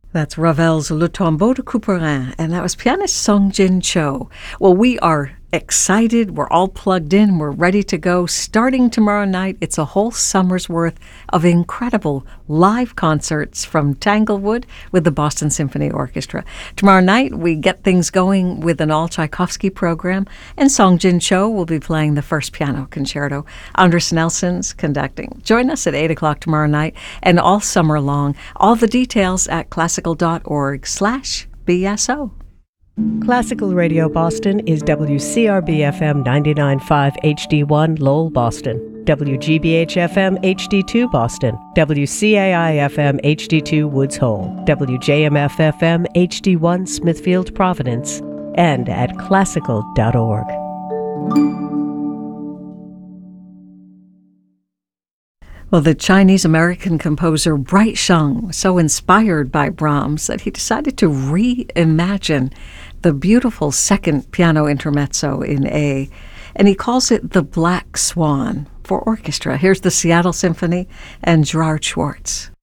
That's Ravel's Le Tombeau de Couperin, and that was pianist Song Jin Cho. Well, we are excited. We're all plugged in. We're ready to go. Starting tomorrow night, it's a whole summer's worth of incredible live concerts from Tanglewood with the Boston Symphony Orchestra. Tomorrow night, we get things going with an all-Tchaikovsky program, and Song Jin Cho will be playing the first piano concerto. Andres Nelson's conducting. Join us at 8 o'clock tomorrow night and all summer long. All the details at classical.org/BSO. Classical Radio Boston is WCRB-FM 99.5 HD1 Lowell, Boston, WGBH-FM HD2 Boston, WCAI-FM HD2 Woods Hole, WJMF-FM HD1 Smithfield, Providence, and at classical.org. Well, the Chinese-American composer Bright Sheng was so inspired by Brahms that he decided to reimagine the beautiful second piano intermezzo in A, and he calls it The Black Swan for orchestra. Here's the Seattle Symphony and Gerard Schwartz.